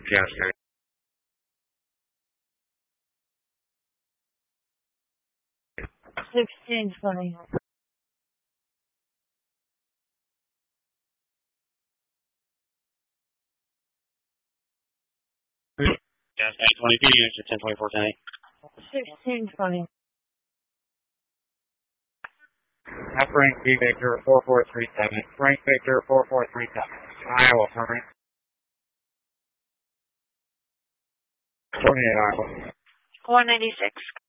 Yes, 1620. Yes, 822 units to 1024 10. 1620. Frank V. Victor 4437. Frank Victor 4437. Iowa, Frank. 28 Iowa. 196.